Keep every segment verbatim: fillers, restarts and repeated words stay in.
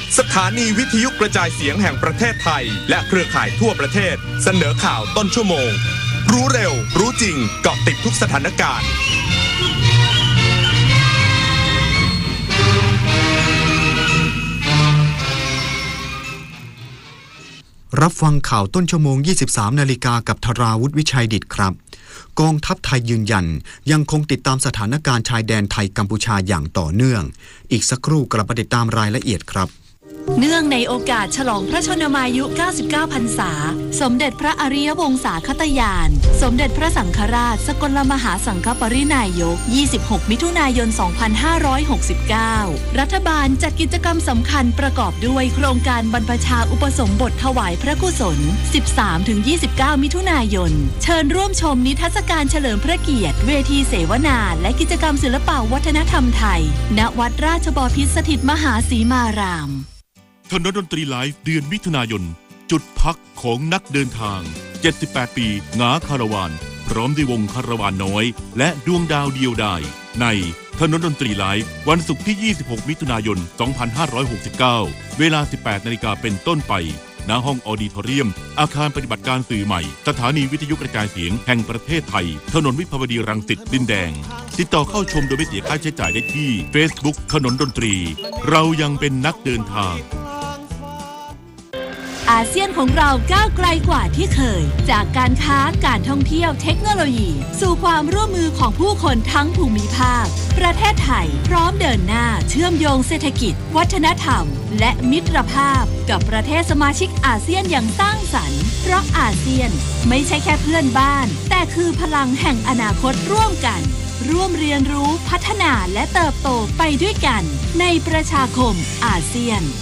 สถานีวิทยุกระจายเสียงแห่งประเทศไทยและเครือข่ายทั่วประเทศเสนอข่าวต้นชั่วโมงรู้เร็วรู้จริงเกาะติดทุกสถานการณ์รับฟังข่าวต้นชั่วโมง ยี่สิบสาม นาฬิกากับธราวุฒิวิชัยดิษฐ์ครับกองทัพไทยยืนยันยังคงติดตามสถานการณ์ชายแดนไทยกัมพูชาอย่างต่อเนื่องอีกสักครู่กลับมาติดตามรายละเอียดครับเนื่องในโอกาสฉลองพระชนมายุเก้าสิบเก้าพรรษาสมเด็จพระอริยวงศาคตญาณสมเด็จพระสังฆราชสกลมหาสังฆปรินายกยี่สิบหกมิถุนายนสองพันห้าร้อยหกสิบเก้ารัฐบาลจัดกิจกรรมสำคัญประกอบด้วยโครงการบรรพชาอุปสมบทถวายพระกุศล สิบสามถึงยี่สิบเก้า มิถุนายนเชิญร่วมชมนิทรรศการเฉลิมพระเกียรติเวทีเสวนาและกิจกรรมศิลปวัฒนธรรมไทยณวัดราชบพิตรสถิตมหาสีมารามถนนดนตรีไลฟ์เดือนมิถุนายนจุดพักของนักเดินทางเจ็ดสิบแปดปีงาคาราวานพร้อมด้วยวงคาราวานน้อยและดวงดาวเดียวดายในถนนดนตรีไลฟ์วันศุกร์ที่ยี่สิบหกมิถุนายนสองพันห้าร้อยหกสิบเก้าเวลา สิบแปดนาฬิกาเป็นต้นไปณห้องออดิทอเรียมอาคารปฏิบัติการสื่อใหม่สถานีวิทยุกระจายเสียงแห่งประเทศไทยถนนวิภาวดีรังสิตดินแดงติดต่อเข้าชมโดยไม่เสียค่าใช้จ่ายได้ที่ Facebook ถนนดนตรีเรายังเป็นนักเดินทางอาเซียนของเราก้าวไกลกว่าที่เคยจากการค้าการท่องเที่ยวเทคโนโลยีสู่ความร่วมมือของผู้คนทั้งภูมิภาคประเทศไทยพร้อมเดินหน้าเชื่อมโยงเศรษฐกิจวัฒนธรรมและมิตรภาพกับประเทศสมาชิกอาเซียนอย่างสร้างสรรค์เพราะอาเซียนไม่ใช่แค่เพื่อนบ้านแต่คือพลังแห่งอนาคตร่วมกันร่วมเรียนรู้พัฒนาและเติบโตไปด้วยกันในประชาคมอาเซียน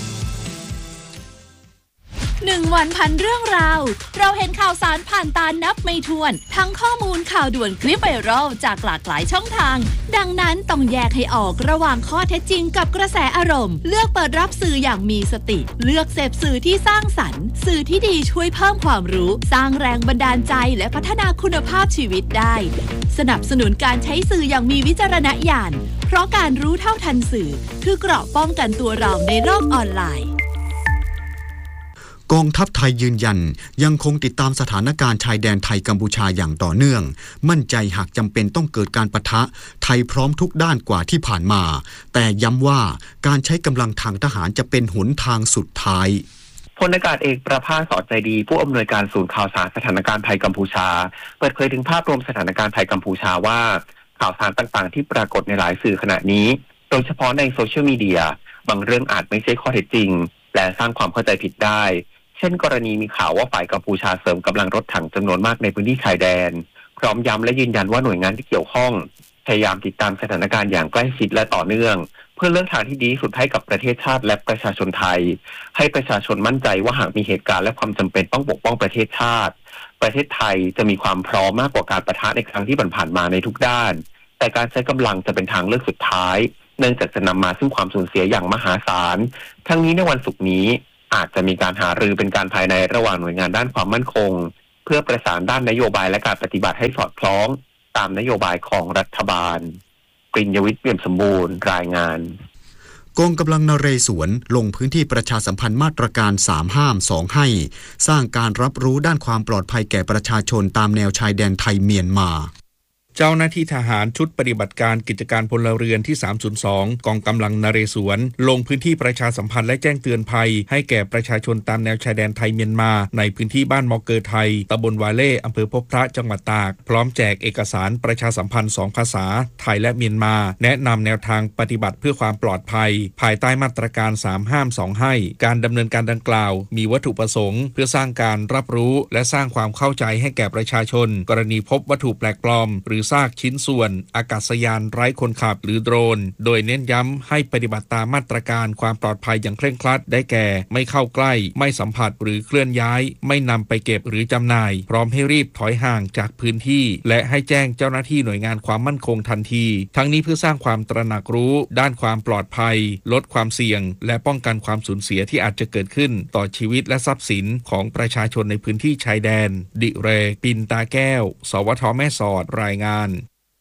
หนึ่งวันพันเรื่องราวเราเห็นข่าวสารผ่านตานับไม่ถ้วนทั้งข้อมูลข่าวด่วนคลิปไวรัลจากหลากหลายช่องทางดังนั้นต้องแยกให้ออกระหว่างข้อเท็จจริงกับกระแสอารมณ์เลือกเปิดรับสื่ออย่างมีสติเลือกเสพสื่อที่สร้างสรรค์สื่อที่ดีช่วยเพิ่มความรู้สร้างแรงบันดาลใจและพัฒนาคุณภาพชีวิตได้สนับสนุนการใช้สื่ออย่างมีวิจารณญาณเพราะการรู้เท่าทันสื่อคือเกราะป้องกันตัวเราในโลกออนไลน์กองทัพไทยยืนยันยังคงติดตามสถานการณ์ชายแดนไทยกัมพูชาอย่างต่อเนื่องมั่นใจหากจำเป็นต้องเกิดการปะทะไทยพร้อมทุกด้านกว่าที่ผ่านมาแต่ย้ำว่าการใช้กำลังทางทหารจะเป็นหนทางสุดท้ายพลอากาศเอกประภาส สอดใจดีผู้อำนวยการศูนย์ข่าวสารสถานการณ์ไทยกัมพูชาเปิดเผยถึงภาพรวมสถานการณ์ไทยกัมพูชาว่าข่าวสารต่างๆที่ปรากฏในหลายสื่อขณะนี้โดยเฉพาะในโซเชียลมีเดียบางเรื่องอาจไม่ใช่ข้อเท็จจริงและสร้างความเข้าใจผิดได้เช่นกรณีมีข่าวว่าฝ่ายกัมพูชาเสริมกำลังรถถังจำนวนมากในพื้นที่ชายแดนพร้อมย้ำและยืนยันว่าหน่วยงานที่เกี่ยวข้องพยายามติดตามสถานการณ์อย่างใกล้ชิดและต่อเนื่องเพื่อเลือกทางที่ดีที่สุดให้กับประเทศชาติและประชาชนไทยให้ประชาชนมั่นใจว่าหากมีเหตุการณ์และความจำเป็นต้องปกป้องประเทศชาติประเทศไทยจะมีความพร้อมมากกว่าการปะทะในครั้งที่ผ่านมาในทุกด้านแต่การใช้กำลังจะเป็นทางเลือกสุดท้ายเนื่องจากจะนำมาซึ่งความสูญเสียอย่างมหาศาลทั้งนี้ในวันศุกร์นี้อาจจะมีการหารือเป็นการภายในระหว่างหน่วยงานด้านความมั่นคงเพื่อประสานด้านนโยบายและการปฏิบัติให้สอดคล้องตามนโยบายของรัฐบาลกฤษยวิทย์เปี่ยมสมบูรณ์รายงานกองกำลังนเรศวรลงพื้นที่ประชาสัมพันธ์มาตรการสามห้ามสองให้สร้างการรับรู้ด้านความปลอดภัยแก่ประชาชนตามแนวชายแดนไทยเมียนมาเจ้าหน้าที่ทหารชุดปฏิบัติการกิจการพลเรือนที่สามศูนย์สองกองกำลังนเรศวรลงพื้นที่ประชาสัมพันธ์และแจ้งเตือนภัยให้แก่ประชาชนตามแนวชายแดนไทยเมียนมาในพื้นที่บ้านมอเกอร์ไทยตำบลวาเล่อำเภอพบพระจังหวัดตากพร้อมแจกเอกสารประชาสัมพันธ์สองภาษาไทยและเมียนมาแนะนำแนวทางปฏิบัติเพื่อความปลอดภัยภายใต้มาตรการสามห้ามสองให้การดำเนินการดังกล่าวมีวัตถุประสงค์เพื่อสร้างการรับรู้และสร้างความเข้าใจให้แก่ประชาชนกรณีพบวัตถุแปลกปลอมหรือซากชิ้นส่วนอากาศยานไร้คนขับหรือโดรนโดยเน้นย้ำให้ปฏิบัติตามมาตรการความปลอดภัยอย่างเคร่งครัดได้แก่ไม่เข้าใกล้ไม่สัมผัสหรือเคลื่อนย้ายไม่นำไปเก็บหรือจำหน่ายพร้อมให้รีบถอยห่างจากพื้นที่และให้แจ้งเจ้าหน้าที่หน่วยงานความมั่นคงทันทีทั้งนี้เพื่อสร้างความตระหนักรู้ด้านความปลอดภัยลดความเสี่ยงและป้องกันความสูญเสียที่อาจจะเกิดขึ้นต่อชีวิตและทรัพย์สินของประชาชนในพื้นที่ชายแดนดิเรกปินตาแก้วสวทแม่สอดรายงาน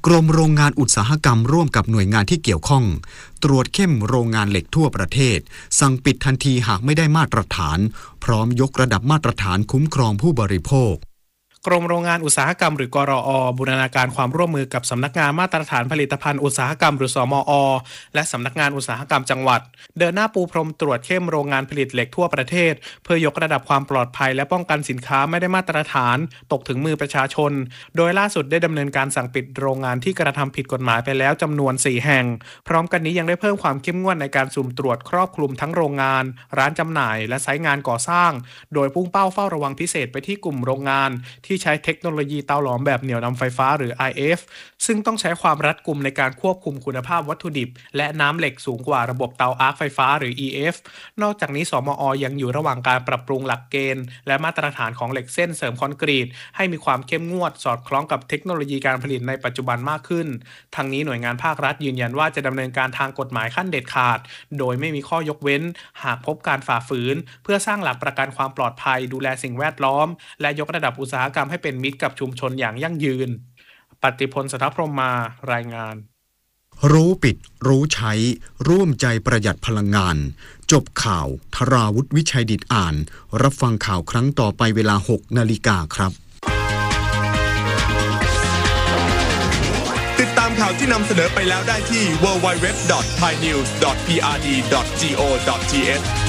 กรมโรงงานอุตสาหกรรมร่วมกับหน่วยงานที่เกี่ยวข้องตรวจเข้มโรงงานเหล็กทั่วประเทศสั่งปิดทันทีหากไม่ได้มาตรฐานพร้อมยกระดับมาตรฐานคุ้มครองผู้บริโภคกรมโรงงานอุตสาหกรรมหรือกรอ.บูรณาการความร่วมมือกับสำนักงานมาตรฐานผลิตภัณฑ์อุตสาหกรรมหรือสมอ.และสำนักงานอุตสาหกรรมจังหวัดเดินหน้าปูพรมตรวจเข้มโรงงานผลิตเหล็กทั่วประเทศเพื่อยกระดับความปลอดภัยและป้องกันสินค้าไม่ได้มาตรฐานตกถึงมือประชาชนโดยล่าสุดได้ดำเนินการสั่งปิดโรงงานที่กระทำผิดกฎหมายไปแล้วจำนวนสี่แห่งพร้อมกันนี้ยังได้เพิ่มความเข้มงวดในการสุ่มตรวจครอบคลุมทั้งโรงงานร้านจำหน่ายและไซต์งานก่อสร้างโดยพุ่งเป้าเฝ้าระวังพิเศษไปที่กลุ่มโรงงานที่ใช้เทคโนโลยีเตาหลอมแบบเหนี่ยวนำไฟฟ้าหรือ ไอ เอฟ ซึ่งต้องใช้ความรัดกุมในการควบคุมคุณภาพวัตถุดิบและน้ำเหล็กสูงกว่าระบบเตาอาร์คไฟฟ้าหรือ อี เอฟ นอกจากนี้สมอ.ยังอยู่ระหว่างการปรับปรุงหลักเกณฑ์และมาตรฐานของเหล็กเส้นเสริมคอนกรีตให้มีความเข้มงวดสอดคล้องกับเทคโนโลยีการผลิตในปัจจุบันมากขึ้นทั้งนี้หน่วยงานภาครัฐยืนยันว่าจะดำเนินการทางกฎหมายขั้นเด็ดขาดโดยไม่มีข้อยกเว้นหากพบการฝ่าฝืนเพื่อสร้างหลักประกันความปลอดภัยดูแลสิ่งแวดล้อมและยกระดับอุตสาหกรรมให้เป็นมิตรกับชุมชนอย่างยั่งยืนปฏิพล สัทธพรหมารายงานรู้ปิดรู้ใช้ร่วมใจประหยัดพลังงานจบข่าวธราวุฒิวิชัยดิษฐ์อ่านรับฟังข่าวครั้งต่อไปเวลา หกนาฬิกาครับติดตามข่าวที่นำเสนอไปแล้วได้ที่ ดับเบิลยู ดับเบิลยู ดับเบิลยู ดอท ไทยนิวส์ ดอท พี อาร์ ดี ดอท จี โอ ดอท ที เอช